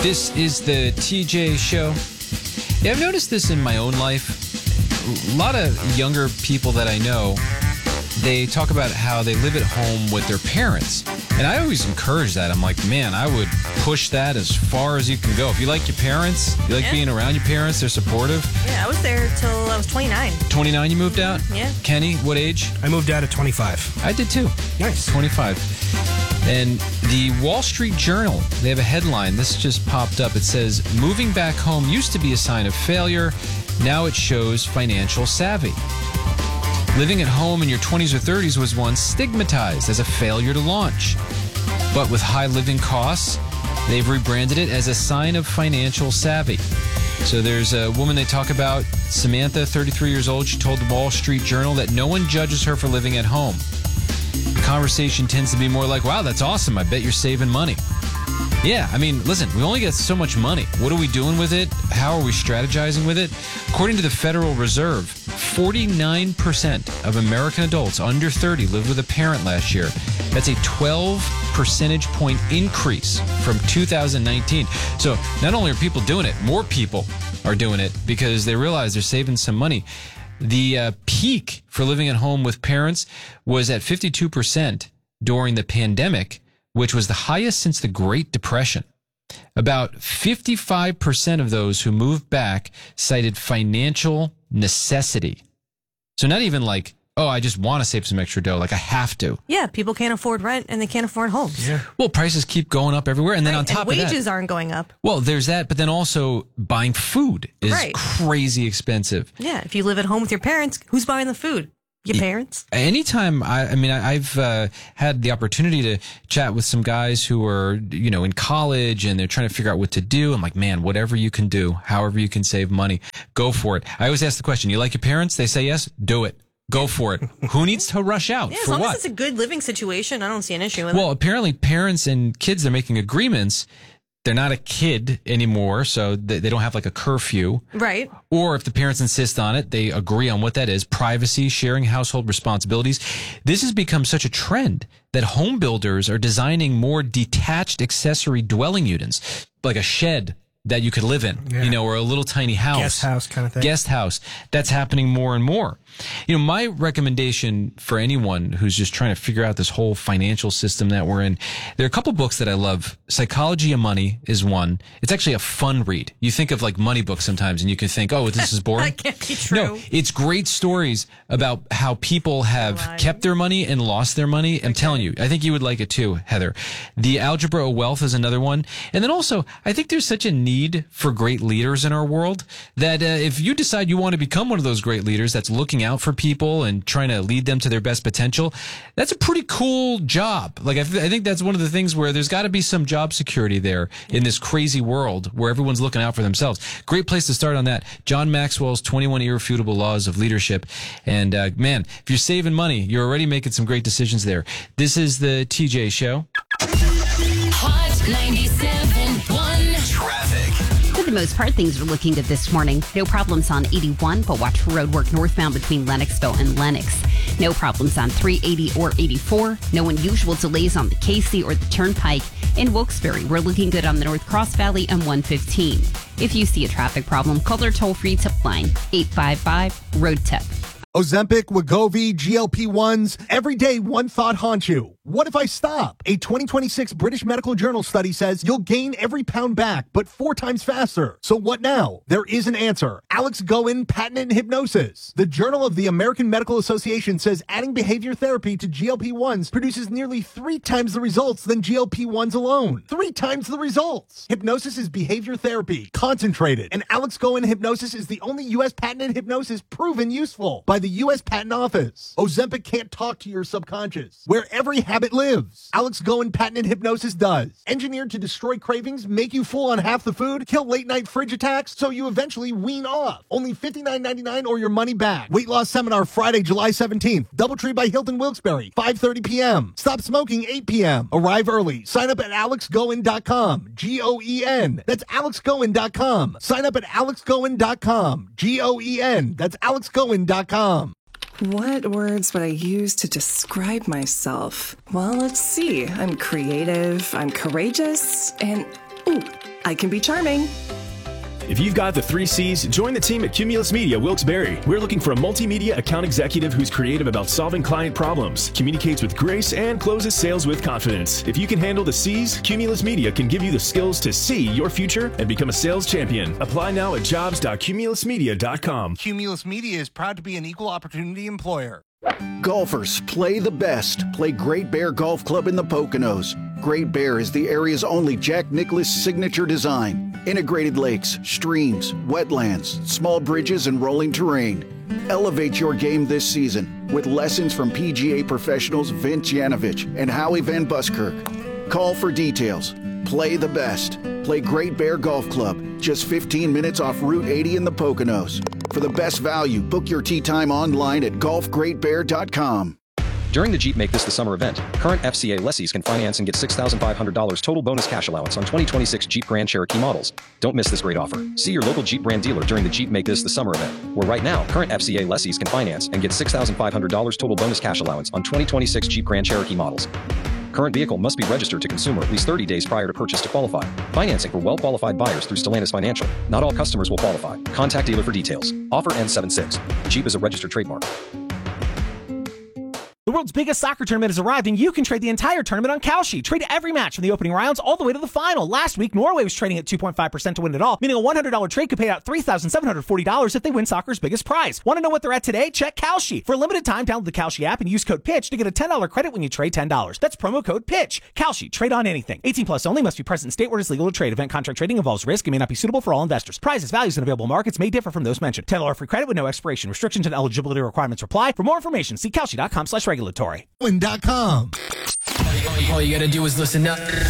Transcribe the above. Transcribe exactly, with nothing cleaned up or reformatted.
This is the T J Show. Yeah, I've noticed this in my own life. A lot of younger people that I know, they talk about how they live at home with their parents. And I always encourage that. I'm like, man, I would push that as far as you can go. If you like your parents, you like Yeah. being around your parents, they're supportive. Yeah, I was there till I was twenty-nine. twenty-nine, you moved out? Yeah. Kenny, what age? I moved out at twenty-five. I did too. Nice. twenty-five. And the Wall Street Journal, they have a headline. This just popped up. It says, moving back home used to be a sign of failure. Now it shows financial savvy. Living at home in your twenties or thirties was once stigmatized as a failure to launch. But with high living costs, they've rebranded it as a sign of financial savvy. So there's a woman they talk about, Samantha, thirty-three years old. She told the Wall Street Journal that no one judges her for living at home. The conversation tends to be more like, wow, that's awesome. I bet you're saving money. Yeah, I mean, listen, we only get so much money. What are we doing with it? How are we strategizing with it? According to the Federal Reserve, forty-nine percent of American adults under thirty lived with a parent last year. That's a twelve percentage point increase from two thousand nineteen. So not only are people doing it, more people are doing it because they realize they're saving some money. The uh, peak for living at home with parents was at fifty-two percent during the pandemic, which was the highest since the Great Depression. About fifty-five percent of those who moved back cited financial necessity. So not even like, oh, I just want to save some extra dough, like I have to. Yeah, people can't afford rent and they can't afford homes. Yeah. Well, prices keep going up everywhere. And then Right, on top and of that, wages aren't going up. well, there's that, but then also buying food is Right. crazy expensive. Yeah, if you live at home with your parents, who's buying the food? Your parents? Anytime, I, I mean, I, I've uh, had the opportunity to chat with some guys who are, you know, in college and they're trying to figure out what to do. I'm like, man, whatever you can do, however you can save money, go for it. I always ask the question, you like your parents? They say yes, do it. Go for it. Who needs to rush out? Yeah, as for long what? as it's a good living situation, I don't see an issue with Well, it. apparently parents and kids are making agreements. They're not a kid anymore, so they, they don't have like a curfew. Right. Or if the parents insist on it, they agree on what that is. Privacy, sharing household responsibilities. This has become such a trend that home builders are designing more detached accessory dwelling units, like a shed that you could live in, Yeah. you know, or a little tiny house. Guest house kind of thing. Guest house. That's happening more and more. You know, my recommendation for anyone who's just trying to figure out this whole financial system that we're in, there are a couple books that I love. Psychology of Money is one. It's actually a fun read. You think of like money books sometimes and you can think, oh, this is boring. That can't be true. No, it's great stories about how people have Lying. kept their money and lost their money. I'm telling you, I think you would like it too, Heather. The Algebra of Wealth is another one. And then also, I think there's such a need for great leaders in our world that uh, if you decide you want to become one of those great leaders that's looking out for people and trying to lead them to their best potential, that's a pretty cool job. Like, I, th- I think that's one of the things where there's got to be some job security there in this crazy world where everyone's looking out for themselves. Great place to start on that. John Maxwell's twenty-one Irrefutable Laws of Leadership. And uh, man, if you're saving money, you're already making some great decisions there. This is the T J Show. Hot ninety-seven point one. Traffic. For the most part, things are looking good this morning. No problems on eighty-one, but watch for road work northbound between Lennoxville and Lennox. No problems on three eighty or eighty-four. No unusual delays on the K C or the Turnpike. In Wilkes-Barre, we're looking good on the North Cross Valley and one fifteen. If you see a traffic problem, call our toll-free tip line, eight five five, road tip. Ozempic, Wegovy, G L P ones. Every day, one thought haunts you. What if I stop? A twenty twenty-six British Medical Journal study says you'll gain every pound back, but four times faster. So what now? There is an answer. Alex Goen, patented hypnosis. The Journal of the American Medical Association says adding behavior therapy to G L P ones produces nearly three times the results than G L P ones alone. Three times the results. Hypnosis is behavior therapy, concentrated, and Alex Goen hypnosis is the only U S patented hypnosis proven useful by the U S Patent Office. Ozempic can't talk to your subconscious, where every habit lives. Alex Goen patented hypnosis does. Engineered to destroy cravings, make you full on half the food, kill late night fridge attacks, so you eventually wean off. Only fifty-nine ninety-nine or your money back. Weight loss seminar Friday, July seventeenth. Doubletree by Hilton Wilkes-Barre, five thirty p.m. Stop smoking, eight p.m. Arrive early. Sign up at alex goen dot com. G O E N. That's alex goen dot com. Sign up at alex goen dot com. G O E N. That's alex goen dot com. What words would I use to describe myself? Well, let's see. I'm creative, I'm courageous, and ooh, I can be charming. If you've got the three C's, join the team at Cumulus Media Wilkes-Barre. We're looking for a multimedia account executive who's creative about solving client problems, communicates with grace, and closes sales with confidence. If you can handle the C's, Cumulus Media can give you the skills to see your future and become a sales champion. Apply now at jobs dot cumulus media dot com. Cumulus Media is proud to be an equal opportunity employer. Golfers, play the best. Play Great Bear Golf Club in the Poconos. Great Bear is the area's only Jack Nicklaus signature design. Integrated lakes, streams, wetlands, small bridges, and rolling terrain. Elevate your game this season with lessons from P G A professionals Vince Yanovich and Howie Van Buskirk. Call for details. Play the best. Play Great Bear Golf Club, just fifteen minutes off Route eighty in the Poconos. For the best value, book your tee time online at golf great bear dot com. During the Jeep Make This the Summer event, current F C A lessees can finance and get six thousand five hundred dollars total bonus cash allowance on twenty twenty-six Jeep Grand Cherokee models. Don't miss this great offer. See your local Jeep brand dealer during the Jeep Make This the Summer event, where right now, current F C A lessees can finance and get six thousand five hundred dollars total bonus cash allowance on twenty twenty-six Jeep Grand Cherokee models. Current vehicle must be registered to consumer at least thirty days prior to purchase to qualify. Financing for well-qualified buyers through Stellantis Financial. Not all customers will qualify. Contact dealer for details. Offer ends seven six. Jeep is a registered trademark. The world's biggest soccer tournament has arrived, and you can trade the entire tournament on Kalshi. Trade every match from the opening rounds all the way to the final. Last week, Norway was trading at two point five percent to win it all, meaning a one hundred dollars trade could pay out three thousand seven hundred forty dollars if they win soccer's biggest prize. Want to know what they're at today? Check Kalshi. For a limited time, download the Kalshi app and use code PITCH to get a ten dollars credit when you trade ten dollars. That's promo code PITCH. Kalshi. Trade on anything. eighteen plus only. Must be present in state where it is legal to trade. Event contract trading involves risk and may not be suitable for all investors. Prizes, values, and available markets may differ from those mentioned. ten dollars free credit with no expiration. Restrictions and eligibility requirements apply. For more information, see kalshi dot com slash regulatory. Dot com. All you gotta do is listen up.